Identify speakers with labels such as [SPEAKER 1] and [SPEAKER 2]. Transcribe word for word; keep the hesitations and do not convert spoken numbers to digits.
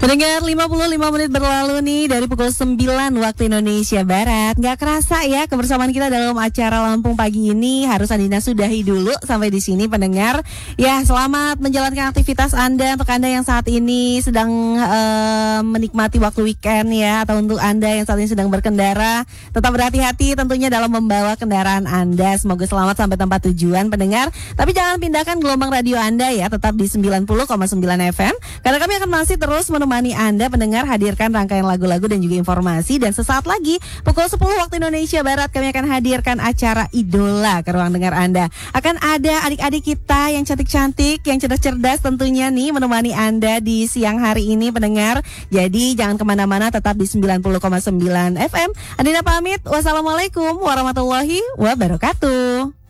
[SPEAKER 1] Pendengar, lima puluh lima menit berlalu nih dari pukul sembilan waktu Indonesia Barat. Gak kerasa ya kebersamaan kita dalam acara Lampung Pagi ini. Harus Andina sudahi dulu sampai di sini pendengar. Ya, selamat menjalankan aktivitas Anda. Untuk Anda yang saat ini sedang uh, menikmati waktu weekend ya, atau untuk Anda yang saat ini sedang berkendara, tetap berhati-hati tentunya dalam membawa kendaraan Anda. Semoga selamat sampai tempat tujuan pendengar. Tapi jangan pindahkan gelombang radio Anda ya, tetap di sembilan puluh koma sembilan F M. Karena kami akan masih terus menemani Anda pendengar, hadirkan rangkaian lagu-lagu dan juga informasi. Dan sesaat lagi pukul sepuluh waktu Indonesia Barat kami akan hadirkan acara Idola ke ruang dengar Anda. Akan ada adik-adik kita yang cantik-cantik, yang cerdas-cerdas tentunya nih menemani Anda di siang hari ini pendengar. Jadi jangan kemana-mana, tetap di sembilan puluh koma sembilan F M. Andina pamit. Wassalamualaikum warahmatullahi wabarakatuh.